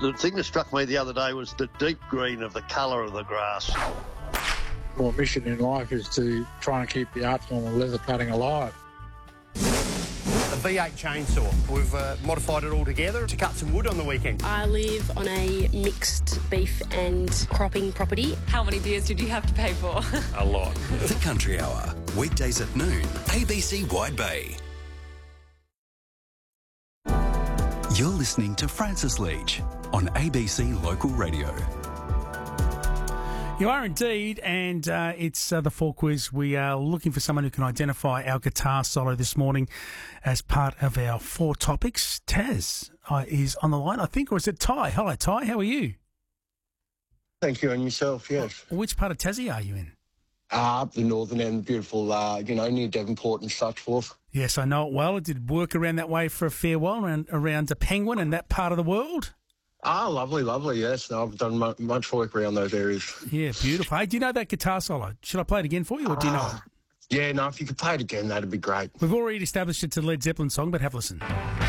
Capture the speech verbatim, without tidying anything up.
The thing that struck me the other day was the deep green of the colour of the grass. My mission in life is to try and keep the art form of leather cutting alive. A V eight chainsaw. We've uh, modified it all together to cut some wood on the weekend. I live on a mixed beef and cropping property. How many beers did you have to pay for? A lot. The Country Hour, weekdays at noon, A B C Wide Bay. You're listening to Francis Leach on A B C Local Radio. You are indeed, and uh, it's uh, the Fall Quiz. We are looking for someone who can identify our guitar solo this morning as part of our four topics. Taz uh, is on the line, I think, or is it Ty? Hello, Ty. How are you? Thank you, and yourself, yes. Which part of Tassie are you in? Uh, up the northern end, beautiful, uh, you know, near Devonport and such forth. Yes, I know it well. I did work around that way for a fair while, around, around the Penguin and that part of the world. Ah, lovely, lovely, yes. No, I've done much, much work around those areas. Yeah, beautiful. Hey, do you know that guitar solo? Should I play it again for you, or do you know uh, it? Yeah, no, if you could play it again, that'd be great. We've already established it's a Led Zeppelin song, but have a listen.